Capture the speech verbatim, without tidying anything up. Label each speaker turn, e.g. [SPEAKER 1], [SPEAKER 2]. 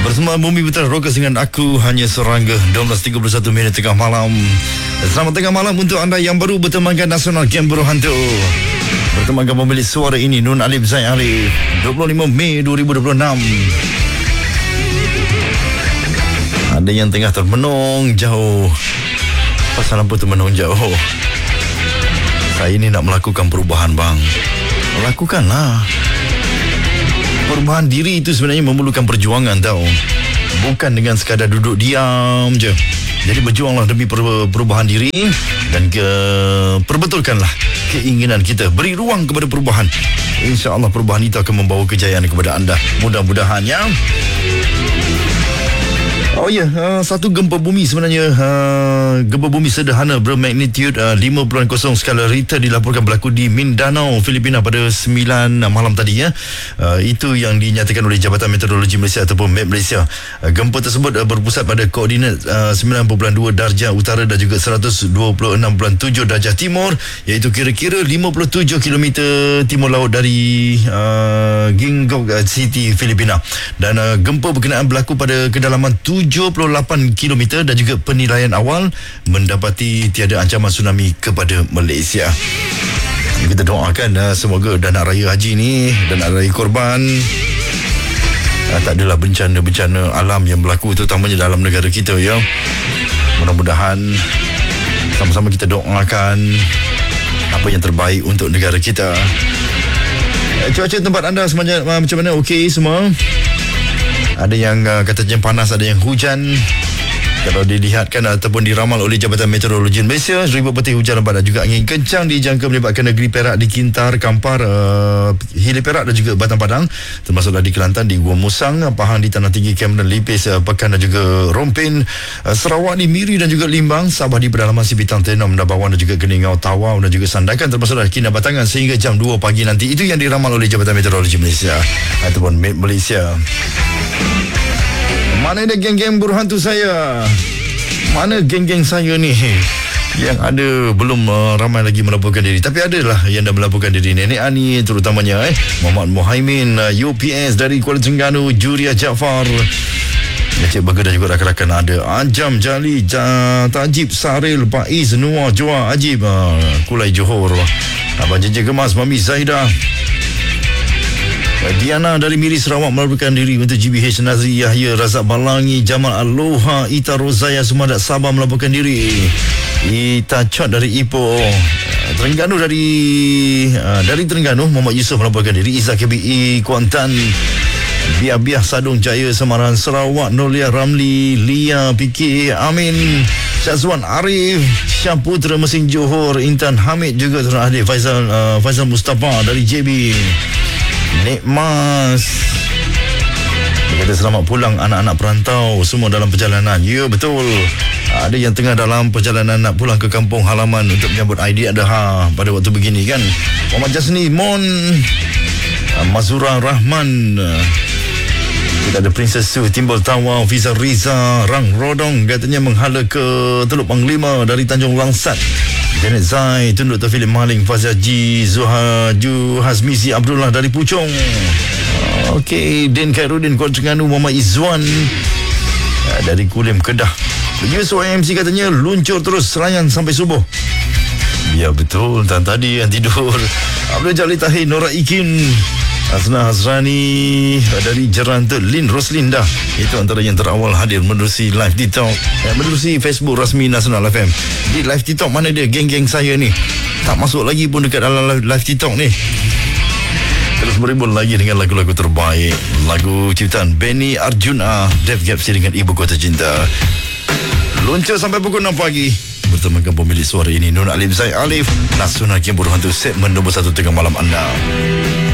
[SPEAKER 1] Bersama Bumi Putra Rockers dengan aku hanya serangga dua belas tiga puluh satu minit tengah malam. Selamat tengah malam untuk anda yang baru bertemankan Nasional Gemboro Hantu. Bertemankan pemilik suara ini Nun Alif Zaid Alif. dua puluh lima Mei dua ribu dua puluh enam. Ada yang tengah termenung jauh. Pasal apa termenung jauh? Saya ni nak melakukan perubahan bang. Lakukanlah. Perubahan diri itu sebenarnya memerlukan perjuangan tau. Bukan dengan sekadar duduk diam je. Jadi berjuanglah demi perubahan diri. Dan ke, perbetulkanlah keinginan kita. Beri ruang kepada perubahan. InsyaAllah perubahan itu akan membawa kejayaan kepada anda. Mudah-mudahan ya. Oh ya, yeah, uh, satu gempa bumi sebenarnya uh, gempa bumi sederhana bermagnitude uh, lima perpuluhan kosong skala Richter dilaporkan berlaku di Mindanao, Filipina pada sembilan malam tadi ya. Uh, itu yang dinyatakan oleh Jabatan Meteorologi Malaysia ataupun M E T Malaysia. Uh, gempa tersebut uh, berpusat pada koordinat uh, sembilan perpuluhan dua darjah utara dan juga seratus dua puluh enam perpuluhan tujuh darjah timur, iaitu kira-kira lima puluh tujuh kilometer timur laut dari uh, Gingok uh, City, Filipina. Dan uh, gempa berkenaan berlaku pada kedalaman tujuh puluh lapan kilometer dan juga penilaian awal mendapati tiada ancaman tsunami kepada Malaysia. Kita doakan uh, semoga dana raya haji ni, dana raya korban, uh, tak adalah bencana-bencana alam yang berlaku terutamanya dalam negara kita ya. Mudah-mudahan sama-sama kita doakan apa yang terbaik untuk negara kita. Uh, cuaca tempat anda semuanya uh, macam mana? Okey semua? Ada yang uh, katanya panas, ada yang hujan. Kalau dilihatkan ataupun diramal oleh Jabatan Meteorologi Malaysia, seribu petir hujan lebat dan juga angin kencang dijangka melibatkan negeri Perak, di Kintar, Kampar, uh, Hilir Perak dan juga Batang Padang, termasuklah di Kelantan, di Gua Musang, Pahang, di Tanah Tinggi, Cameron, Lipis, uh, Pekan dan juga Rompin, uh, Sarawak, di Miri dan juga Limbang, Sabah di pedalaman Sipitang, Tenom, Dabawan dan juga Keningau, Tawau dan juga Sandakan, termasuklah Kinabatangan sehingga jam dua pagi nanti. Itu yang diramal oleh Jabatan Meteorologi Malaysia ataupun M E T Malaysia. Mana ada geng-geng buruh hantu saya? Mana geng-geng saya ni? Yang ada belum uh, ramai lagi melaporkan diri. Tapi adalah yang dah melaporkan diri. Nenek Ani terutamanya eh. Muhammad Muhaimin, uh, U P S dari Kuala Terengganu, Juria Jaafar, Encik Burger dan juga rakan-rakan ada. Ajam Jali, ja, Tajib, Saril, Faiz, Nuah, Joa, Ajib, uh, Kulai Johor, Abang Jeje Gemas, Mami Zaidah, Diana dari Miri Sarawak melaporkan diri untuk G B H. Nazri Yahya, Razak Balangi, Jamal Aloha, Ita Rozaya Sumadat Sabah melaporkan diri. Ita Chot dari Ipoh, Terengganu dari uh, dari Terengganu Muhammad Yusof melaporkan diri. Izzah K B I Kuantan, Biah-Biah Sadung Jaya Semaran Sarawak, Nolia Ramli, Lia P K Amin, Syazwan Arif, Syahputra Mesin Johor, Intan Hamid juga telah hadir. Faizal uh, Faizal Mustafa dari J B, Nek Mas, dia kata selamat pulang anak-anak perantau semua dalam perjalanan. Ya betul, ada yang tengah dalam perjalanan nak pulang ke kampung halaman untuk menyambut Aidiladha pada waktu begini kan. Muhammad Jasni Mon, Mazura Rahman, kita ada Princess Su, Timbul Tawa, Fiza Riza, Rang Rodong katanya menghala ke Teluk Panglima dari Tanjung Langsat. Janet Zai, Tunduk Taufiq Maling, Fazia Ji, Zuha Ju, Hazmizi Abdullah dari Puchong. Okey, Den Khairuddin, Kuala Terengganu, Muhammad Izzuan dari Kulim, Kedah. U S O M C katanya luncur terus Serayan sampai subuh. Ya betul, dan tadi yang tidur Abdul Jalil Tahir, Nora Ikin, Azna Hazrani dari Jerantu, Lin Roslinda. Itu antara yang terawal hadir menerusi live TikTok, eh, menerusi Facebook rasmi Nasional F M. Di live TikTok mana dia geng-geng saya ni? Tak masuk lagi pun dekat dalam live, live TikTok ni. Terus beribun lagi dengan lagu-lagu terbaik. Lagu ciptaan Benny Arjuna, Dev Gapsi dengan Ibu Kota Cinta. Luncur sampai pukul enam pagi. Bertemankan pemilik suara ini Nun Alif Zaid Alif, Nasional Gemboro Hantu segmen nombor satu tengah malam anda.